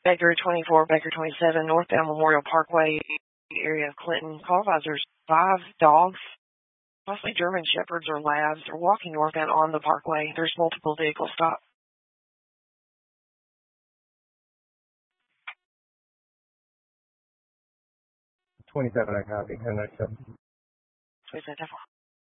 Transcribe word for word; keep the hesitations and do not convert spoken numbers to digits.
Baker twenty-four, Baker twenty-seven, northbound Memorial Parkway, area of Clinton. Call advisors, five dogs, possibly German Shepherds or Labs, are walking northbound on the parkway. There's multiple vehicles stopped. twenty-seven, I copy. ten ninety-seven. twenty-seven.